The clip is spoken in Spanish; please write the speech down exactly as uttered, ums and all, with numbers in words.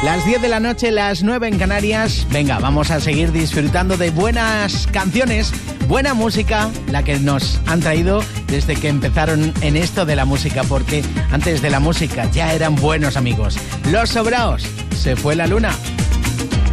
Las diez de la noche, las nueve en Canarias. Venga, vamos a seguir disfrutando de buenas canciones, buena música, la que nos han traído desde que empezaron en esto de la música, porque antes de la música ya eran buenos amigos. Los Sobraos, Se fue la luna.